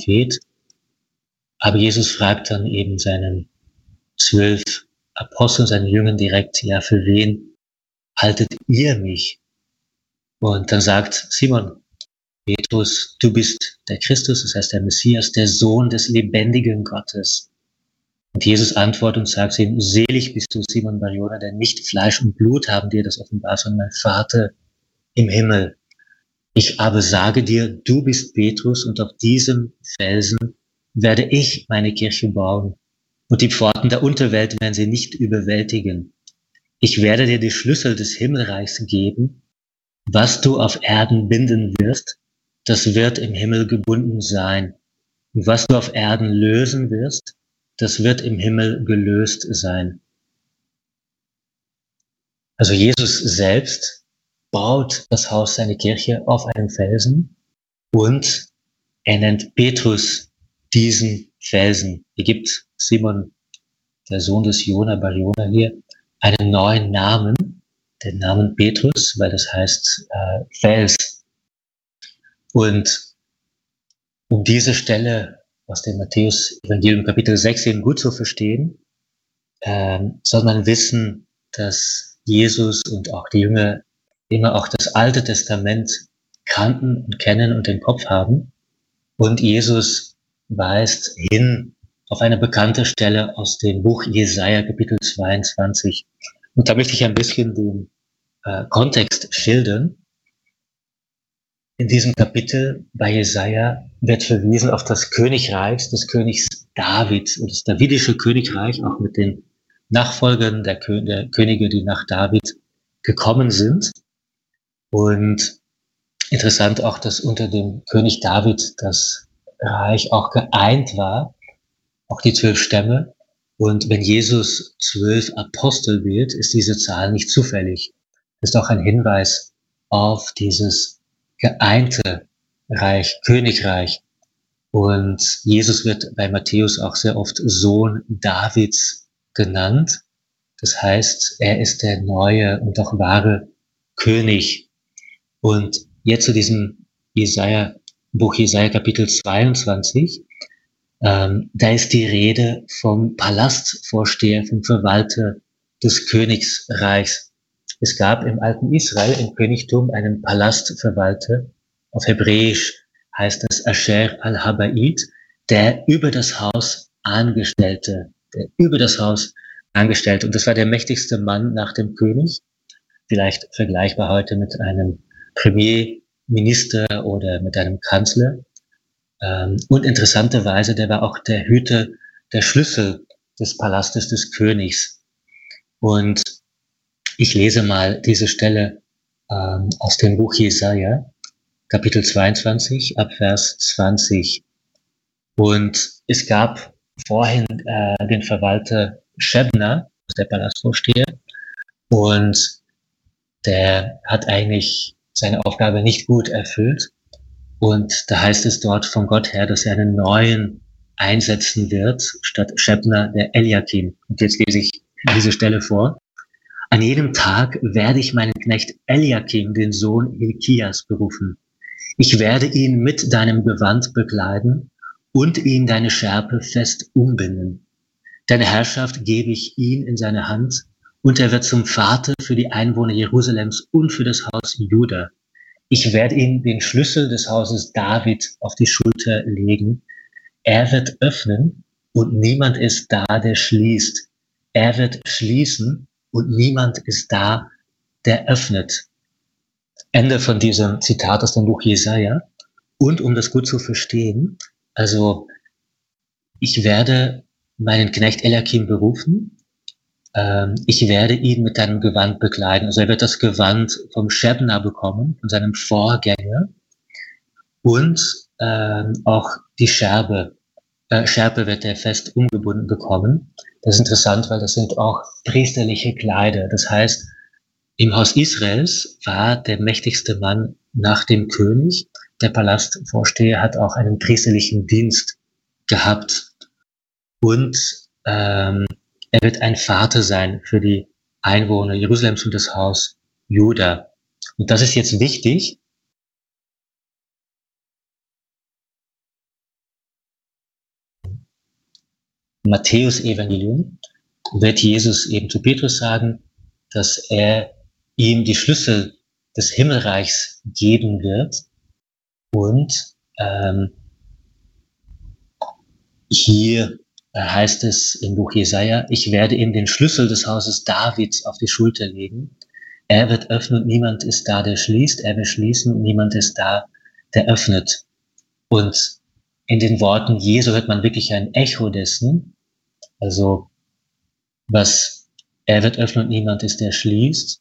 Prophet. Aber Jesus fragt dann eben seinen 12 Aposteln, seinen Jüngern direkt, ja, für wen haltet ihr mich? Und dann sagt Simon Petrus, du bist der Christus, das heißt der Messias, der Sohn des lebendigen Gottes. Und Jesus antwortet und sagt ihm, selig bist du, Simon Bar-Jona, denn nicht Fleisch und Blut haben dir das offenbart, sondern mein Vater im Himmel. Ich aber sage dir, du bist Petrus und auf diesem Felsen werde ich meine Kirche bauen. Und die Pforten der Unterwelt werden sie nicht überwältigen. Ich werde dir die Schlüssel des Himmelreichs geben. Was du auf Erden binden wirst, das wird im Himmel gebunden sein. Und was du auf Erden lösen wirst, das wird im Himmel gelöst sein. Also Jesus selbst baut das Haus, seine Kirche, auf einem Felsen und er nennt Petrus diesen Felsen. Er gibt Simon, der Sohn des Jona, Bar-Jona hier, einen neuen Namen, den Namen Petrus, weil das heißt Fels. Und um diese Stelle aus dem Matthäus-Evangelium Kapitel 6 eben gut zu verstehen, soll man wissen, dass Jesus und auch die Jünger immer auch das Alte Testament kannten und kennen und im Kopf haben. Und Jesus weist hin auf eine bekannte Stelle aus dem Buch Jesaja, Kapitel 22. Und da möchte ich ein bisschen den Kontext schildern. In diesem Kapitel bei Jesaja wird verwiesen auf das Königreich des Königs David und das davidische Königreich, auch mit den Nachfolgern der Könige, die nach David gekommen sind. Und interessant auch, dass unter dem König David das Reich auch geeint war, auch die 12 Stämme. Und wenn Jesus 12 Apostel wählt, ist diese Zahl nicht zufällig. Das ist auch ein Hinweis auf dieses geeinte Reich, Königreich. Und Jesus wird bei Matthäus auch sehr oft Sohn Davids genannt. Das heißt, er ist der neue und auch wahre König. Und jetzt zu diesem Buch Jesaja Kapitel 22, da ist die Rede vom Palastvorsteher, vom Verwalter des Königsreichs. Es gab im alten Israel, im Königtum, einen Palastverwalter. Auf Hebräisch heißt es Asher al-Habaid, der über das Haus Angestellte. Und das war der mächtigste Mann nach dem König. Vielleicht vergleichbar heute mit einem Premierminister oder mit einem Kanzler. Und interessanterweise, der war auch der Hüter der Schlüssel des Palastes des Königs. Und ich lese mal diese Stelle aus dem Buch Jesaja, Kapitel 22, ab Vers 20. Und es gab vorhin den Verwalter Shebna, der Palastvorsteher, und der hat eigentlich seine Aufgabe nicht gut erfüllt. Und da heißt es dort von Gott her, dass er einen neuen einsetzen wird, statt Shebna, der Eliakim. Und jetzt lese ich diese Stelle vor. An jedem Tag werde ich meinen Knecht Eliakim, den Sohn Hilkias, berufen. Ich werde ihn mit deinem Gewand bekleiden und ihn deine Schärpe fest umbinden. Deine Herrschaft gebe ich ihm in seine Hand, und er wird zum Vater für die Einwohner Jerusalems und für das Haus Juda. Ich werde ihm den Schlüssel des Hauses David auf die Schulter legen. Er wird öffnen und niemand ist da, der schließt. Er wird schließen und niemand ist da, der öffnet. Ende von diesem Zitat aus dem Buch Jesaja. Und um das gut zu verstehen, also ich werde meinen Knecht Eliakim berufen. Ich werde ihn mit deinem Gewand bekleiden. Also er wird das Gewand vom Shebna bekommen, von seinem Vorgänger. Und auch die Schärpe wird er fest umgebunden bekommen. Das ist interessant, weil das sind auch priesterliche Kleider. Das heißt, im Haus Israels war der mächtigste Mann nach dem König. Der Palastvorsteher hat auch einen priesterlichen Dienst gehabt. Und er wird ein Vater sein für die Einwohner Jerusalems und das Haus Juda. Und das ist jetzt wichtig, Matthäus-Evangelium wird Jesus eben zu Petrus sagen, dass er ihm die Schlüssel des Himmelreichs geben wird. Und hier heißt es im Buch Jesaja, ich werde ihm den Schlüssel des Hauses Davids auf die Schulter legen. Er wird öffnen und niemand ist da, der schließt. Er wird schließen und niemand ist da, der öffnet. Und in den Worten Jesu hört man wirklich ein Echo dessen. Also, was er wird öffnen und niemand ist, der schließt.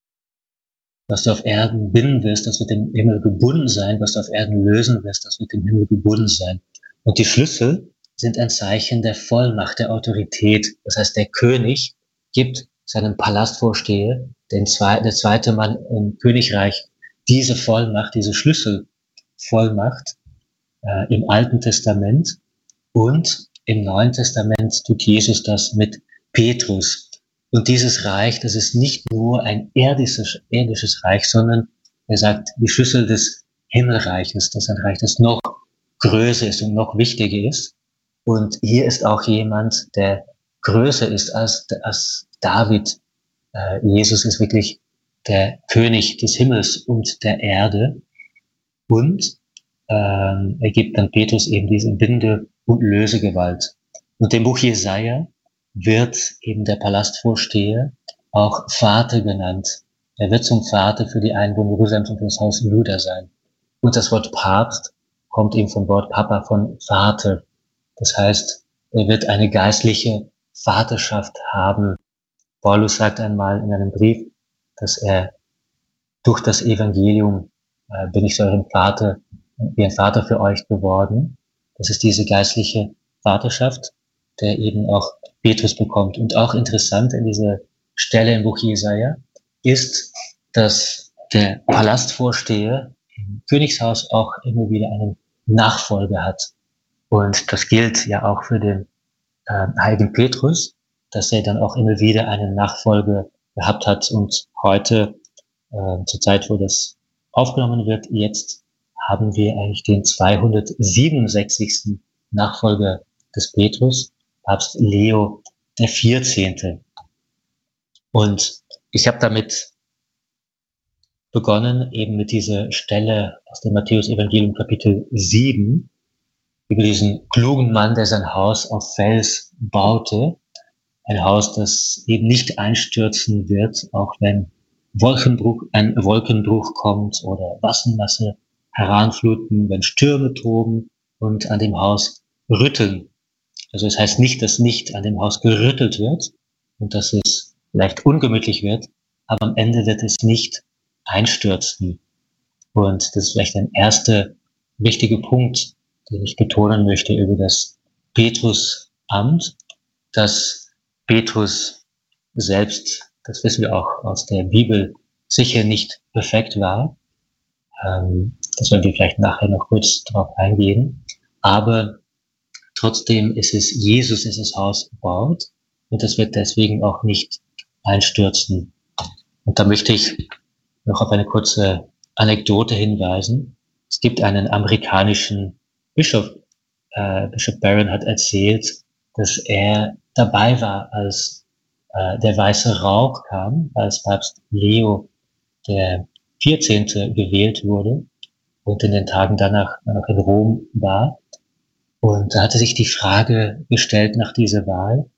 Was du auf Erden binden wirst, das wird im Himmel gebunden sein. Was du auf Erden lösen wirst, das wird im Himmel gebunden sein. Und die Schlüssel sind ein Zeichen der Vollmacht, der Autorität. Das heißt, der König gibt seinem Palastvorsteher, der zweite Mann im Königreich, diese Vollmacht, diese Schlüsselvollmacht im Alten Testament, und im Neuen Testament tut Jesus das mit Petrus. Und dieses Reich, das ist nicht nur ein irdisches Reich, sondern er sagt, die Schlüssel des Himmelreiches, das ist ein Reich, das noch größer ist und noch wichtiger ist. Und hier ist auch jemand, der größer ist als David. Jesus ist wirklich der König des Himmels und der Erde. Und er gibt dann Petrus eben diese Binde- und Lösegewalt. Und im Buch Jesaja wird eben der Palastvorsteher auch Vater genannt. Er wird zum Vater für die Einwohner Jerusalems und für das Haus Juda sein. Und das Wort Papst kommt eben vom Wort Papa, von Vater. Das heißt, er wird eine geistliche Vaterschaft haben. Paulus sagt einmal in einem Brief, dass er durch das Evangelium bin ich zu eurem Vater, wie ein Vater für euch geworden. Das ist diese geistliche Vaterschaft, der eben auch Petrus bekommt. Und auch interessant in dieser Stelle im Buch Jesaja ist, dass der Palastvorsteher im Königshaus auch immer wieder einen Nachfolger hat. Und das gilt ja auch für den heiligen Petrus, dass er dann auch immer wieder einen Nachfolger gehabt hat. Und heute, zur Zeit, wo das aufgenommen wird, jetzt haben wir eigentlich den 267. Nachfolger des Petrus, Papst Leo der 14. Und ich habe damit begonnen, eben mit dieser Stelle aus dem Matthäus-Evangelium Kapitel 7, über diesen klugen Mann, der sein Haus auf Fels baute. Ein Haus, das eben nicht einstürzen wird, auch wenn ein Wolkenbruch kommt oder Wassermasse heranfluten, wenn Stürme toben und an dem Haus rütteln. Also es heißt nicht, dass nicht an dem Haus gerüttelt wird und dass es vielleicht ungemütlich wird, aber am Ende wird es nicht einstürzen. Und das ist vielleicht ein erster wichtiger Punkt, den ich betonen möchte über das Petrus-Amt, dass Petrus selbst, das wissen wir auch aus der Bibel, sicher nicht perfekt war. Das werden wir vielleicht nachher noch kurz darauf eingehen. Aber trotzdem ist es Jesus, der das Haus baut, und das wird deswegen auch nicht einstürzen. Und da möchte ich noch auf eine kurze Anekdote hinweisen. Es gibt einen amerikanischen Bischof, Bishop Barron hat erzählt, dass er dabei war, als der weiße Rauch kam, als Papst Leo der 14. gewählt wurde und in den Tagen danach noch in Rom war. Und da hatte sich die Frage gestellt nach dieser Wahl,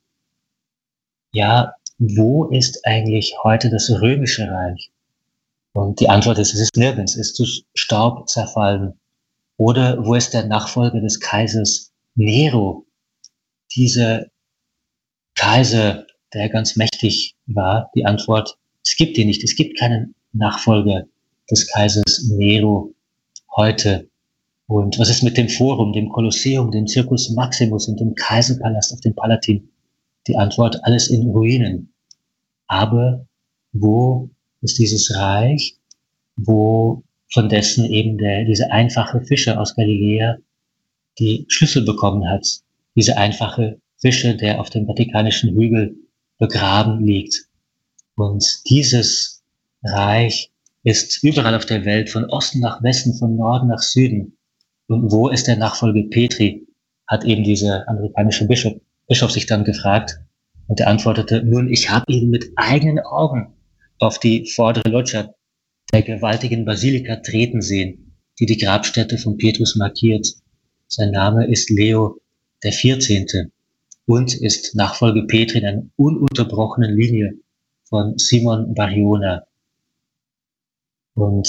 ja, wo ist eigentlich heute das Römische Reich? Und die Antwort ist, es ist nirgends, es ist zu Staub zerfallen. Oder wo ist der Nachfolger des Kaisers Nero? Dieser Kaiser, der ganz mächtig war, die Antwort, es gibt ihn nicht, es gibt keinen Nachfolger des Kaisers Nero heute. Und was ist mit dem Forum, dem Kolosseum, dem Circus Maximus und dem Kaiserpalast auf dem Palatin? Die Antwort, alles in Ruinen. Aber wo ist dieses Reich, wo von dessen eben dieser einfache Fischer aus Galiläa die Schlüssel bekommen hat? Dieser einfache Fischer, der auf dem Vatikanischen Hügel begraben liegt. Und dieses Reich ist überall auf der Welt, von Osten nach Westen, von Norden nach Süden. Und wo ist der Nachfolger Petri? Hat eben dieser amerikanische Bischof Bischof sich dann gefragt und er antwortete, nun, ich habe ihn mit eigenen Augen auf die vordere Loggia der gewaltigen Basilika treten sehen, die die Grabstätte von Petrus markiert. Sein Name ist Leo der 14. und ist Nachfolge Petri in einer ununterbrochenen Linie von Simon Barjona. Und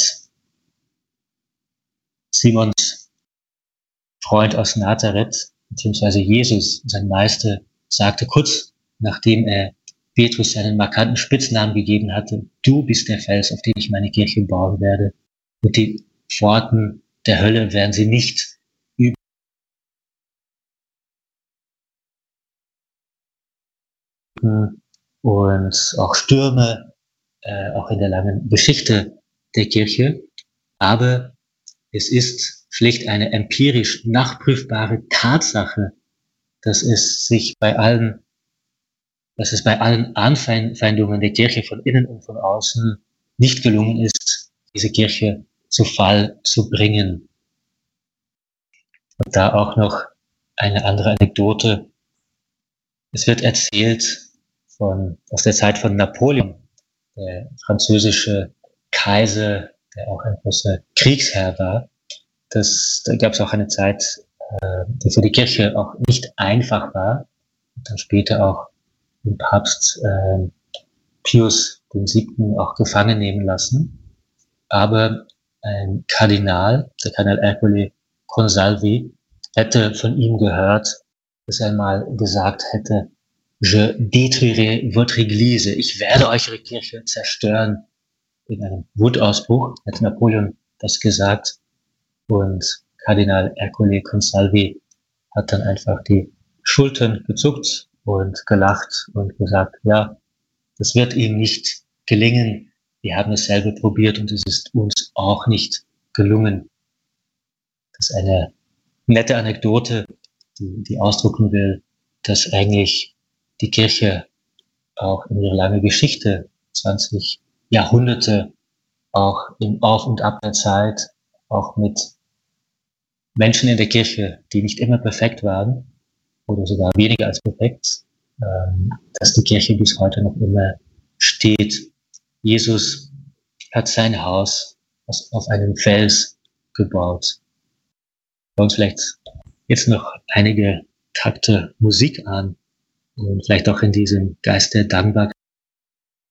Simons Freund aus Nazareth, beziehungsweise Jesus, sein Meister, sagte kurz, nachdem er Petrus seinen markanten Spitznamen gegeben hatte, du bist der Fels, auf den ich meine Kirche bauen werde. Und die Pforten der Hölle werden sie nicht üben. Und auch Stürme, auch in der langen Geschichte der Kirche. Aber es ist schlicht eine empirisch nachprüfbare Tatsache, dass es bei allen Anfeindungen der Kirche von innen und von außen nicht gelungen ist, diese Kirche zu Fall zu bringen. Und da auch noch eine andere Anekdote. Es wird erzählt aus der Zeit von Napoleon, der französische Kaiser, der auch ein großer Kriegsherr war. Da gab es auch eine Zeit, die für die Kirche auch nicht einfach war. Und dann später auch den Papst Pius VII. Auch gefangen nehmen lassen. Aber ein Kardinal, der Kardinal Ercole Consalvi, hätte von ihm gehört, dass er mal gesagt hätte, je détruirai votre église, ich werde eure Kirche zerstören. In einem Wutausbruch hat Napoleon das gesagt und Kardinal Ercole Consalvi hat dann einfach die Schultern gezuckt und gelacht und gesagt, ja, das wird ihm nicht gelingen. Wir haben es selber probiert und es ist uns auch nicht gelungen. Das ist eine nette Anekdote, die ausdrücken will, dass eigentlich die Kirche auch in ihrer langen Geschichte, 20 Jahrhunderte, auch im Auf und Ab der Zeit, auch mit Menschen in der Kirche, die nicht immer perfekt waren oder sogar weniger als perfekt, dass die Kirche bis heute noch immer steht. Jesus hat sein Haus auf einem Fels gebaut. Bei uns vielleicht jetzt noch einige Takte Musik an und vielleicht auch in diesem Geist der Dankbarkeit